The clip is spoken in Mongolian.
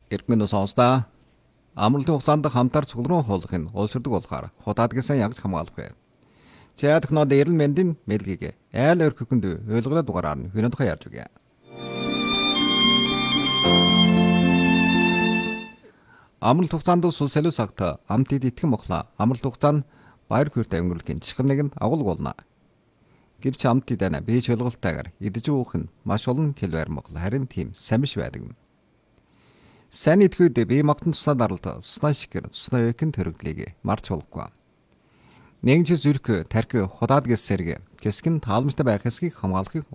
Иргэн сонсдаа амралтын хугацаанд хамтар цугларан хуулахын улсэрдэг болохоор худаадгүйсэн ягж хамгаалах вэ. Чаадхнод эрэл мэндийн мэлгийг айл өрхөнд ойлгоод дугаараар нь хөнөдхөө ярьж өгье. Амралт хугацаанд сул солио цагт амтд итгэн мохлоо. Амралт хугацаанд баяр хөөртэй өнгөрүүлэхийн чихэр нэг нь агуулга болно. Гэвч амтд дана бие чөлгөлтөөр идэж уух нь маш олон килоар мохлоо. Харин тийм сайн биш байдаг. Сайн идэхэд бие махбод туснаа даралт, туснаа шикэр, туснаа векэн төрөгдлийг марч болохгүй. Нэгж зүрх, тархи, худаад гэс сэрэг, гэсгэн таалмжтай байх хэсгийг хамгаалахыг